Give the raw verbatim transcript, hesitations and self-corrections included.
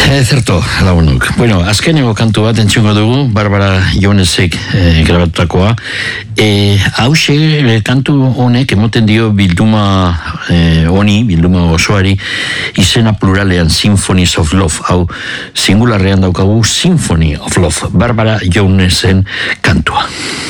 Zerto, lagunok. Bueno, azkeneko kantu bat entzungo dugu, Barbara Jonesek e, grabatutakoa. E, hause, e, kantu honek emoten dio bilduma e, honi, bilduma osoari, izena pluralean Symphonies of Love. Hau, singularrean daukagu Symphony of Love, Barbara Jonesen kantua.